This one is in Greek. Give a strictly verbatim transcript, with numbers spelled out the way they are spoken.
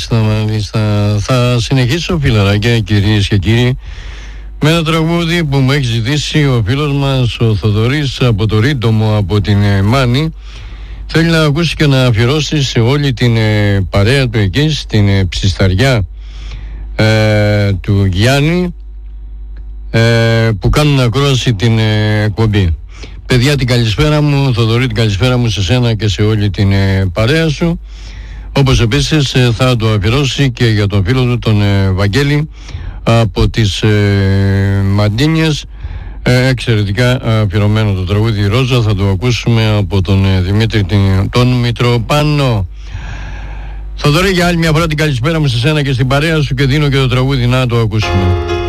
Μάλιστα, μάλιστα. Θα συνεχίσω, φιλαράκια, κυρίες και κύριοι, με ένα τραγούδι που μου έχει ζητήσει ο φίλος μας ο Θοδωρής από το Ρίτομο, από την ε, Μάνη. Θέλει να ακούσει και να αφιερώσει σε όλη την ε, παρέα του εκεί, στην ε, ψισταριά ε, του Γιάννη, ε, που κάνουν ακρόαση την ε, εκπομπή. Παιδιά, την καλησπέρα μου, Θοδωρή, την καλησπέρα μου σε σένα και σε όλη την ε, παρέα σου. Όπως επίσης ε, θα το αφιερώσει και για τον φίλο του τον ε, Βαγγέλη από τις ε, Μαντίνιες. ε, εξαιρετικά αφιερωμένο το τραγούδι Ρόζα. Θα το ακούσουμε από τον ε, Δημήτρη την, τον Μητροπάνο. Θοδωρή, για άλλη μια φορά την καλησπέρα μου σε σένα και στην παρέα σου, και δίνω και το τραγούδι να το ακούσουμε.